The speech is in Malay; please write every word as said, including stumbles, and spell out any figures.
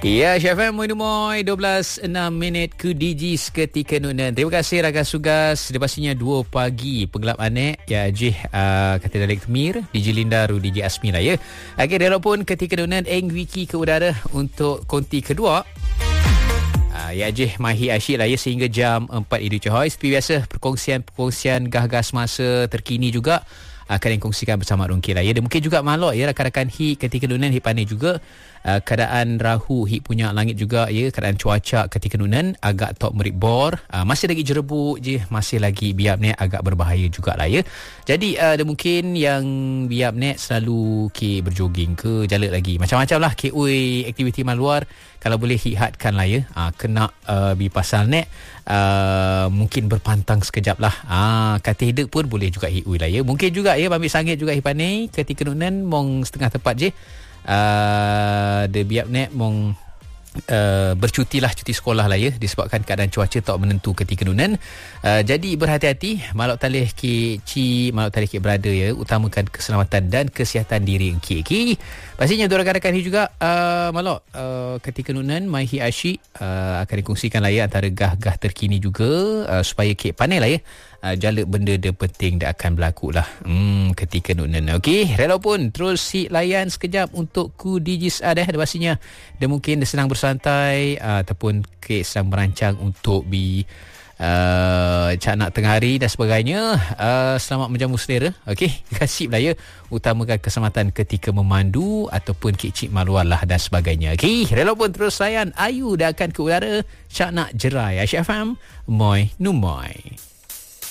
Ya, Chef M, Moin Moin, dua belas enam minit ke D Js ketika nunan. Terima kasih rakan sugas. Dia pastinya dua pagi pengelap anek. Ya, Jih, uh, kata Dalek Temir, D J Linda, Ru D J Asmi lah ya. Okey, walaupun ketika nunan, Eng Wiki ke udara untuk konti kedua. Uh, ya, Jih, Mahi Asyik lah ya sehingga jam empat Edu Choice. Seperti biasa, perkongsian-perkongsian gah-gah semasa terkini juga akan dikongsikan bersama Rungkil lah ya. Dan mungkin juga malok ya rakan-rakan Hit ketika nunan, Hit pandai juga. Uh, keadaan rahu Hit punya langit juga ya, keadaan cuaca ketika nunan agak tok merik bor, uh, masih lagi jerebuk je, masih lagi biap nek agak berbahaya jugalah ya. Jadi uh, ada mungkin yang biap nek selalu ke berjoging ke jalan lagi macam-macam lah ke oi aktiviti maluar, kalau boleh Hit hadkan lah ya, uh, kena uh, bi pasal nek uh, mungkin berpantang sekejap lah, uh, kata hidup pun boleh juga Hit oi lah ya. Mungkin juga ya ambil sangit juga Hit pandai ketika nunan mong setengah tepat je. Uh, dia biap nek mong uh, bercuti lah, cuti sekolah lah ya, disebabkan keadaan cuaca tak menentu ketika nunan. Uh, jadi berhati-hati, malok talih ki ci, malok talih ki berada ya, utamakan keselamatan dan kesihatan diri ki ki. Pastinya dua rakan-rakan ni juga uh, malok uh, ketika nunan Mahi Asyik uh, akan dikongsikan lah ya antara gah-gah terkini juga, uh, supaya ki pandai lah ya. Uh, jala benda dia penting dia akan berlaku lah hmm, ketika nunan. Okey, rela pun terus si layan sekejap untuk ku D Js ada ada pastinya dia mungkin dia senang bersantai uh, ataupun ke sedang merancang untuk bi uh, cak nak tengah hari dan sebagainya. Uh, selamat menjamu selera. Okey, kasih lah ya, utamakan keselamatan ketika memandu ataupun kecik maluar lah dan sebagainya. Okey, rela pun terus layan Ayu dah akan ke udara cak nak jerai Aisyah F M Moy Numoy.